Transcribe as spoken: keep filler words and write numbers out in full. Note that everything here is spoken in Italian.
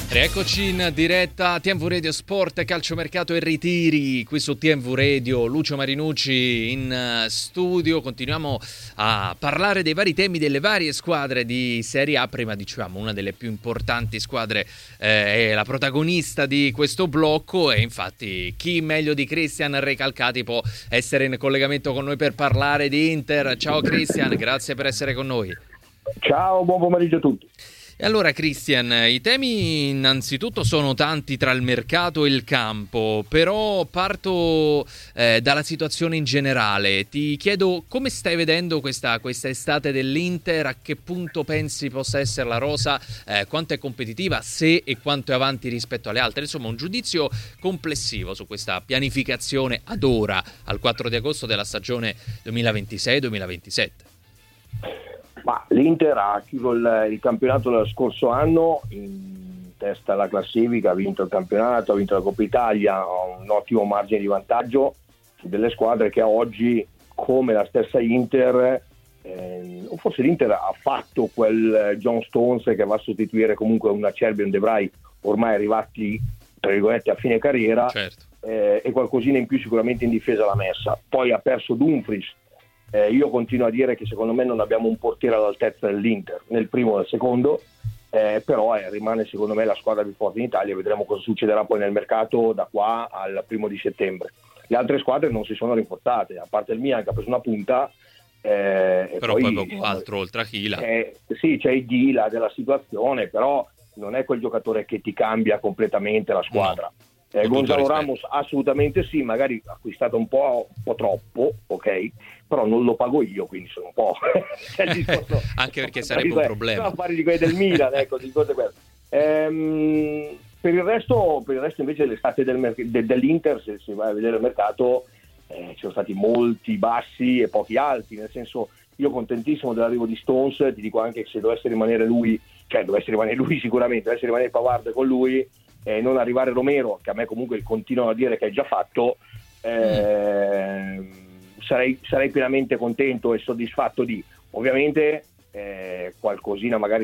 Rieccoci in diretta T M V Radio Sport, calciomercato e ritiri qui su T M V Radio. Lucio Marinucci in studio. Continuiamo a parlare dei vari temi delle varie squadre di Serie A. Prima dicevamo una delle più importanti squadre eh, è la protagonista di questo blocco e infatti chi meglio di Cristian Recalcati può essere in collegamento con noi per parlare di Inter. Ciao Cristian, grazie per essere con noi. Ciao, buon pomeriggio a tutti. E allora Cristian, i temi innanzitutto sono tanti tra il mercato e il campo, però parto eh, dalla situazione in generale. Ti chiedo come stai vedendo questa, questa estate dell'Inter, a che punto pensi possa essere la rosa, eh, quanto è competitiva, se e quanto è avanti rispetto alle altre, insomma un giudizio complessivo su questa pianificazione ad ora, al quattro di agosto della stagione duemilaventisei duemilaventisette. Ma l'Inter ha chiuso il, il campionato dello scorso anno in testa alla classifica, ha vinto il campionato, ha vinto la Coppa Italia, ha un ottimo margine di vantaggio su delle squadre che oggi, come la stessa Inter, eh, o forse l'Inter ha fatto quel John Stones che va a sostituire comunque un Acerbi e un De Vrij ormai arrivati tra virgolette a fine carriera, certo. eh, e qualcosina in più sicuramente in difesa l'ha messa. Poi ha perso Dumfries. Eh, io continuo a dire che secondo me non abbiamo un portiere all'altezza dell'Inter nel primo e nel secondo, eh, però eh, rimane secondo me la squadra più forte in Italia. Vedremo cosa succederà poi nel mercato da qua al primo di settembre. Le altre squadre non si sono rinforzate, a parte il Milan che ha preso una punta, eh, però e poi, poi poco altro oltre a Chila. Eh, sì, c'è il Ghila della situazione, però non è quel giocatore che ti cambia completamente la squadra. No. Eh, Gonzalo Ramos assolutamente sì, magari acquistato un po', un po' troppo, ok, però non lo pago io, quindi sono un po' discorso, anche perché sarebbe un problema. Sono affari di quelli del Milan, ecco, di cose quelle. Ehm, per il resto, per il resto invece l'estate del mer- de- dell'Inter, se si va a vedere il mercato, eh, ci sono stati molti bassi e pochi alti, nel senso, io contentissimo dell'arrivo di Stones, ti dico anche che se dovesse rimanere lui, cioè dovesse rimanere lui sicuramente, dovesse rimanere Pavard con lui, e non arrivare Romero, che a me comunque continuano a dire che è già fatto, eh, mm. sarei, sarei pienamente contento e soddisfatto di, ovviamente eh, qualcosina magari